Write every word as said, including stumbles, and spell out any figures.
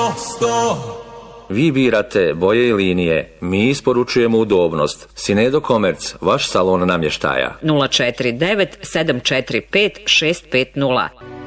Vi birate boje i linije, mi isporučujemo udobnost. Sinedo Komerc, vaš salon namještaja. nula četiri devet sedam četiri pet šest pet nula.